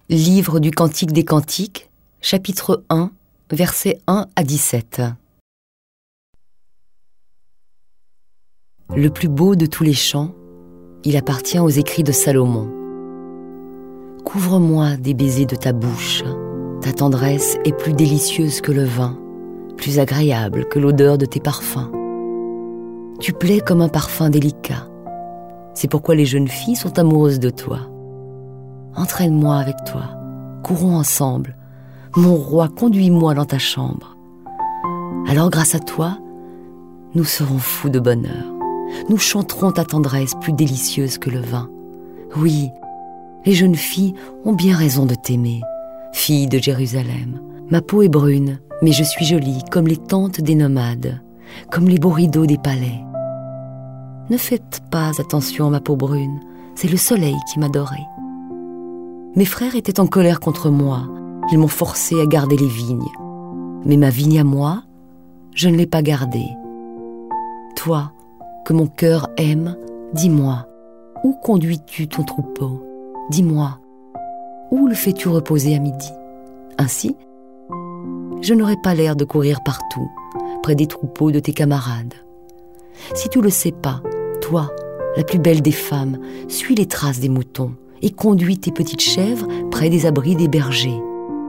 Livre du Cantique des Cantiques, chapitre 1, versets 1 à 17. Le plus beau de tous les chants, il appartient aux écrits de Salomon. Couvre-moi des baisers de ta bouche, ta tendresse est plus délicieuse que le vin, plus agréable que l'odeur de tes parfums. Tu plais comme un parfum délicat, c'est pourquoi les jeunes filles sont amoureuses de toi. Entraîne-moi avec toi, courons ensemble. Mon roi, conduis-moi dans ta chambre. Alors grâce à toi, nous serons fous de bonheur. Nous chanterons ta tendresse plus délicieuse que le vin. Oui, les jeunes filles ont bien raison de t'aimer, fille de Jérusalem. Ma peau est brune, mais je suis jolie comme les tentes des nomades, comme les beaux rideaux des palais. Ne faites pas attention à ma peau brune, c'est le soleil qui m'a dorée. Mes frères étaient en colère contre moi, ils m'ont forcé à garder les vignes. Mais ma vigne à moi, je ne l'ai pas gardée. Toi, que mon cœur aime, dis-moi, où conduis-tu ton troupeau? Dis-moi, où le fais-tu reposer à midi? Ainsi, je n'aurai pas l'air de courir partout, près des troupeaux de tes camarades. Si tu le sais pas, toi, la plus belle des femmes, suis les traces des moutons et conduis tes petites chèvres près des abris des bergers.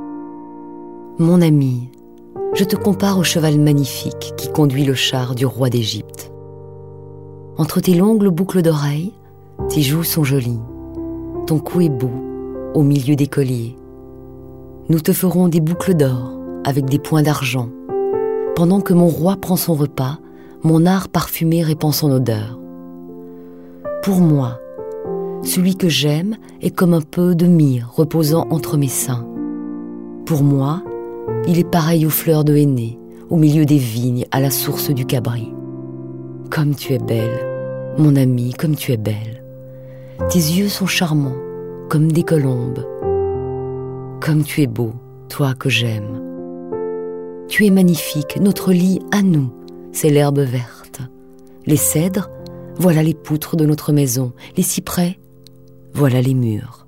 Mon ami, je te compare au cheval magnifique qui conduit le char du roi d'Égypte. Entre tes longues boucles d'oreilles, tes joues sont jolies, ton cou est beau au milieu des colliers. Nous te ferons des boucles d'or avec des points d'argent. Pendant que mon roi prend son repas, mon art parfumé répand son odeur. Pour moi, celui que j'aime est comme un peu de myrrhe reposant entre mes seins. Pour moi, il est pareil aux fleurs de henné, au milieu des vignes, à la source du Cabri. Comme tu es belle, mon ami, comme tu es belle. Tes yeux sont charmants, comme des colombes. Comme tu es beau, toi que j'aime. Tu es magnifique, notre lit à nous, c'est l'herbe verte. Les cèdres, voilà les poutres de notre maison. Les cyprès, voilà les murs.